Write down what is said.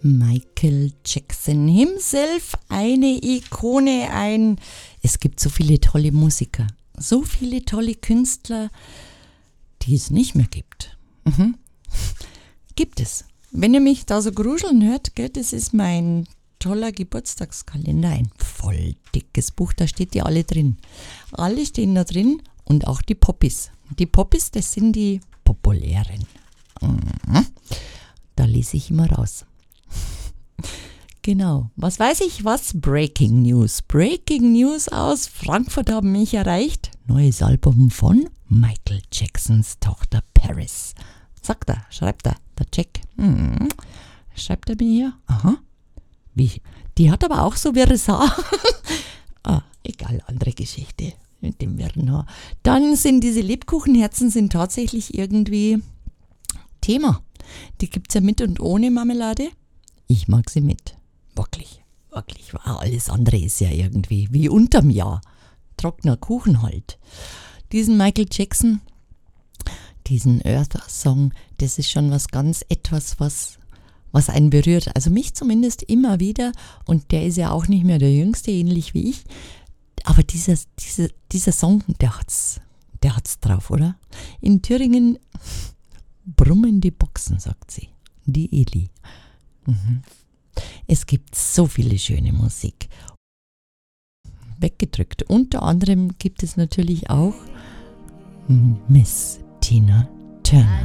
Michael Jackson himself, eine Ikone, es gibt so viele tolle Musiker, so viele tolle Künstler, die es nicht mehr gibt. Gibt es. Wenn ihr mich da so gruscheln hört, gell, das ist mein toller Geburtstagskalender, ein voll dickes Buch, da steht die alle drin. Alle stehen da drin und auch die Poppies. Die Poppies, das sind die populären. Da lese ich immer raus. Genau. Was weiß ich was? Breaking News. Breaking News aus Frankfurt haben mich erreicht. Neues Album von Michael Jacksons Tochter Paris. Sagt er, schreibt er, der Jack. Schreibt er mir hier? Aha. Wie? Die hat aber auch so wirres Haar. Egal, andere Geschichte mit dem wirren Haar. Dann sind diese Lebkuchenherzen sind tatsächlich irgendwie Thema. Die gibt es ja mit und ohne Marmelade. Ich mag sie mit. Wirklich, wirklich. Alles andere ist ja irgendwie wie unterm Jahr. Trockener Kuchen halt. Diesen Michael Jackson, diesen Earth-Song, das ist schon was einen berührt. Also mich zumindest immer wieder. Und der ist ja auch nicht mehr der Jüngste, ähnlich wie ich. Aber dieser Song, der hat's drauf, oder? In Thüringen brummen die Boxen, sagt sie. Die Eli. Es gibt so viele schöne Musik. Weggedrückt. Unter anderem gibt es natürlich auch Miss Tina Turner.